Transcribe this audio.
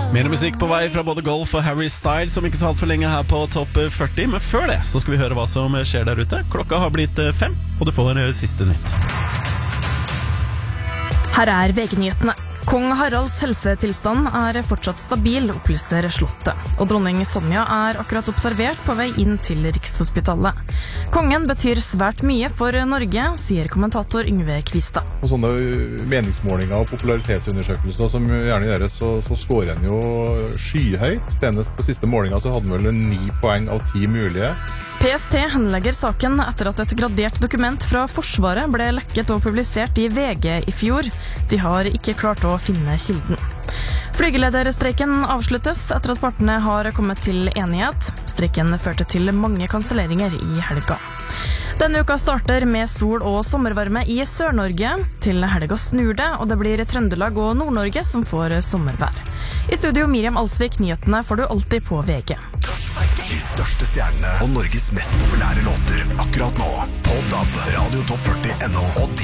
Mer musikk på vei fra både Golf og Harry Styles som ikke så alt for lenge her på Topp 40. Men før det så skal vi høre hva som skjer der ute. Klokka har blitt 5, og du får siste nytt. Her VG-nyhetene. Kong Haralds helsetilstand fortsatt stabil, opplyser Slottet. Og dronning Sonja akkurat observert på vei inn til Rikshospitalet. Kongen betyr svært mye for Norge, sier kommentator Yngve Kvistad. På sånne meningsmålinger og popularitetsundersøkelser som gjerne gjøres, så skårer han jo skyhøyt. Senest på siste målinger så hadde han vel 9 poeng av 10 mulige. PST henlegger saken etter at et gradert dokument fra Forsvaret ble lekket og publisert i VG i fjor. De har ikke klart å finne kilden. Flygelederstreiken avsluttes etter at partene har kommet til enighet. Streiken førte til mange kanselleringer i helga. Denne uka starter med sol og sommervarme i Sør-Norge. Til helga snur det, og det blir Trøndelag og Nord-Norge som får sommervær. I studio Miriam Alsvik, nyhetene får du alltid på VG. De største stjernene og Norges mest populære låter akkurat nå på DAB, Radio Topp 40 NO og